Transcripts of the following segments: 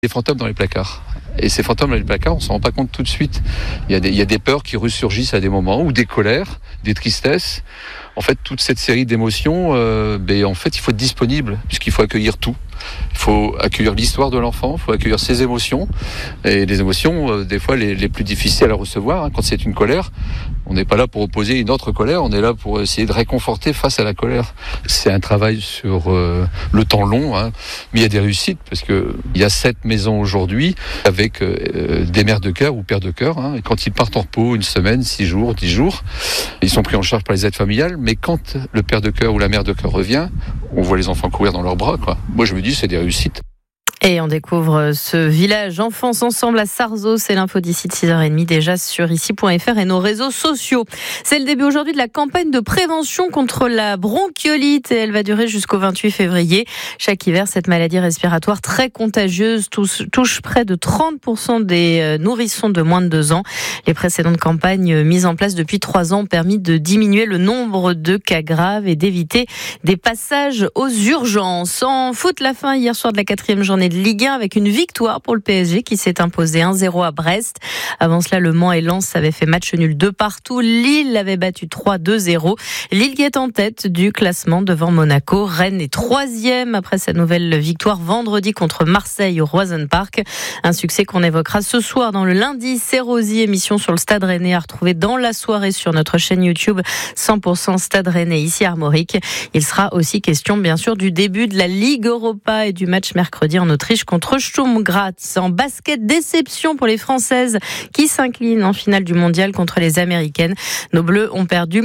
Des fantômes dans les placards. Et ces fantômes dans les placards, on ne s'en rend pas compte tout de suite. Il y a des peurs qui ressurgissent à des moments, ou des colères, des tristesses. En fait, toute cette série d'émotions, en fait, il faut être disponible, puisqu'il faut accueillir tout. Il faut accueillir l'histoire de l'enfant, il faut accueillir ses émotions. Et les émotions, des fois, les plus difficiles à recevoir, quand c'est une colère, on n'est pas là pour opposer une autre colère, on est là pour essayer de réconforter face à la colère. C'est un travail sur le temps long, mais il y a des réussites, parce qu'il y a 7 maisons aujourd'hui avec des mères de cœur ou pères de cœur. Et quand ils partent en repos, 1 semaine, 6 jours, 10 jours, ils sont pris en charge par les aides familiales, mais quand le père de cœur ou la mère de cœur revient, on voit les enfants courir dans leurs bras, quoi. Moi, je me dis, c'est des réussites. Et on découvre ce village Enfance Ensemble à Sarzeau. C'est l'info d'ici de 6h30 déjà sur ici.fr et nos réseaux sociaux. C'est le début aujourd'hui de la campagne de prévention contre la bronchiolite et elle va durer jusqu'au 28 février. Chaque hiver, cette maladie respiratoire très contagieuse touche près de 30% des nourrissons de moins de 2 ans. Les précédentes campagnes mises en place depuis 3 ans ont permis de diminuer le nombre de cas graves et d'éviter des passages aux urgences. En foot, la fin hier soir de la 4e journée de Ligue 1 avec une victoire pour le PSG qui s'est imposé 1-0 à Brest. Avant cela, Le Mans et Lens avaient fait match nul 2 partout. Lille avait battu 3-2-0. Lille qui est en tête du classement devant Monaco. Rennes est 3e après sa nouvelle victoire vendredi contre Marseille au Roison Park. Un succès qu'on évoquera ce soir dans le lundi. C'est Rosy, émission sur le Stade Rennais à retrouver dans la soirée sur notre chaîne YouTube 100% Stade Rennais ici à Armorique. Il sera aussi question bien sûr du début de la Ligue Europa et du match mercredi en Autriche contre Sturm Graz. En basket, déception pour les Françaises qui s'inclinent en finale du mondial contre les Américaines. Nos Bleus ont perdu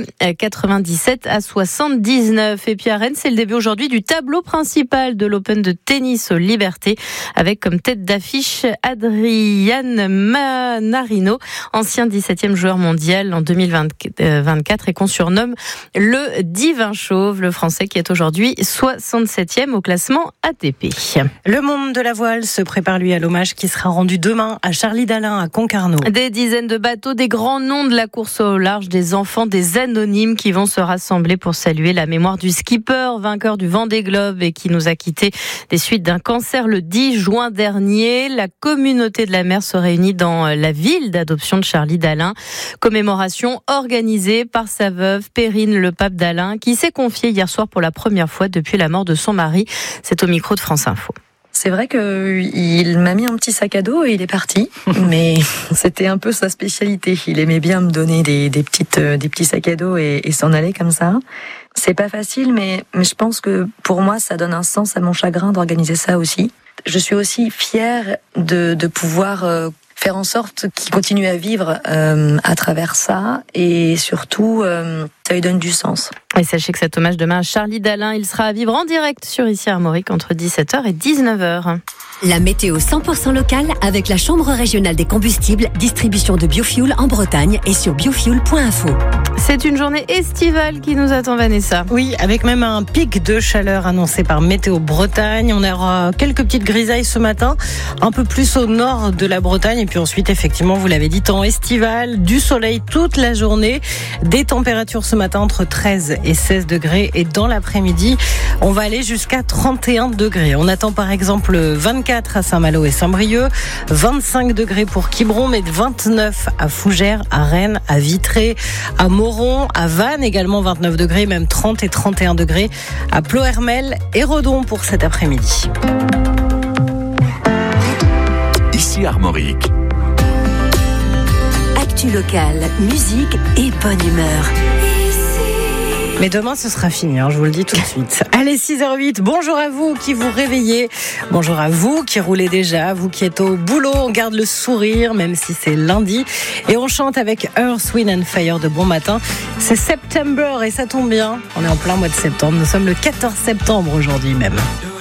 97-79. Et puis à Rennes, c'est le début aujourd'hui du tableau principal de l'Open de tennis aux Libertés avec comme tête d'affiche Adrian Manarino, ancien 17e joueur mondial en 2024 et qu'on surnomme le Divin Chauve, le Français qui est aujourd'hui 67e au classement ATP. Le monde de la voile se prépare lui à l'hommage qui sera rendu demain à Charlie Dalin à Concarneau. Des dizaines de bateaux, des grands noms de la course au large, des enfants, des anonymes qui vont se rassembler pour saluer la mémoire du skipper, vainqueur du Vendée Globe et qui nous a quittés des suites d'un cancer le 10 juin dernier. La communauté de la mer se réunit dans la ville d'adoption de Charlie Dalin. Commémoration organisée par sa veuve Perrine Le Pape Dalin qui s'est confiée hier soir pour la première fois depuis la mort de son mari. C'est au micro de France Info. C'est vrai qu'il m'a mis un petit sac à dos et il est parti, mais c'était un peu sa spécialité. Il aimait bien me donner des petits sacs à dos et s'en aller comme ça. C'est pas facile, mais je pense que pour moi, ça donne un sens à mon chagrin d'organiser ça aussi. Je suis aussi fière de pouvoir faire en sorte qu'il continue à vivre à travers ça et surtout, ça lui donne du sens. Et sachez que cet hommage demain à Charlie Dalin, il sera à vivre en direct sur ici Armorique entre 17h et 19h. La météo 100% locale avec la Chambre régionale des combustibles, distribution de biofuel en Bretagne et sur biofuel.info. C'est une journée estivale qui nous attend, Vanessa. Oui, avec même un pic de chaleur annoncé par Météo Bretagne. On aura quelques petites grisailles ce matin, un peu plus au nord de la Bretagne. Et puis ensuite, effectivement, vous l'avez dit, temps estival, du soleil toute la journée, des températures ce matin entre 13 et 16 degrés. Et dans l'après-midi, on va aller jusqu'à 31 degrés. On attend par exemple 24 à Saint-Malo et Saint-Brieuc, 25 degrés pour Quiberon, mais 29 à Fougères, à Rennes, à Vitré, à Moron, à Vannes également 29 degrés, même 30 et 31 degrés à Ploërmel et Redon pour cet après-midi. Ici Armorique. Actu locale, musique et bonne humeur. Mais demain, ce sera fini, je vous le dis tout de suite. Allez, 6h08, bonjour à vous qui vous réveillez. Bonjour à vous qui roulez déjà, vous qui êtes au boulot. On garde le sourire, même si c'est lundi. Et on chante avec Earth, Wind and Fire de Bon Matin. C'est September et ça tombe bien. On est en plein mois de septembre. Nous sommes le 14 septembre aujourd'hui même.